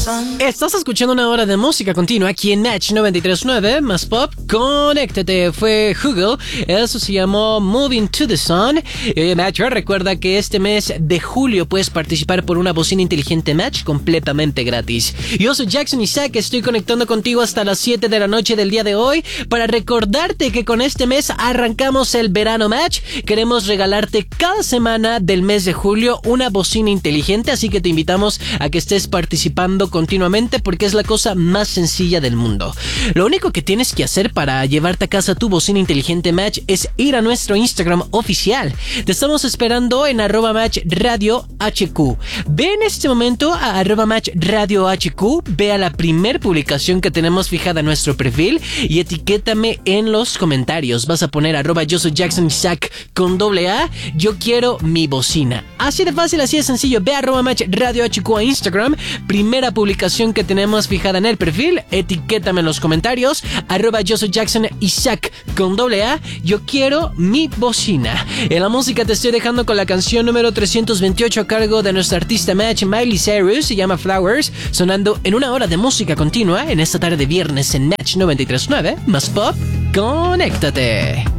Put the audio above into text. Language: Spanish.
Estás escuchando una hora de música continua aquí en Match 93.9 más pop. Conéctate, fue Google. Eso se llamó Moving to the Sun. Match, recuerda que este mes de julio puedes participar por una bocina inteligente Match completamente gratis. Yo soy Jackson Isaac, estoy conectando contigo hasta las 7 de la noche del día de hoy para recordarte que con este mes arrancamos el verano Match. Queremos regalarte cada semana del mes de julio una bocina inteligente, así que te invitamos a que estés participando continuamente porque es la cosa más sencilla del mundo. Lo único que tienes que hacer para llevarte a casa tu bocina inteligente Match es ir a nuestro Instagram oficial. Te estamos esperando en @matchradiohq. Ve en este momento a @matchradiohq, ve a la primer publicación que tenemos fijada en nuestro perfil y etiquétame en los comentarios. Vas a poner yo soy Jackson Isaac con AA, yo quiero mi bocina. Así de fácil, así de sencillo. Ve a @matchradiohq a Instagram, primera publicación que tenemos fijada en el perfil, etiquétame en los comentarios, yo soy Jackson Isaac con AA, yo quiero mi bocina. En la música te estoy dejando con la canción número 328 a cargo de nuestra artista Match, Miley Cyrus, se llama Flowers, sonando en una hora de música continua en esta tarde de viernes en Match 93.9 más pop. Conéctate.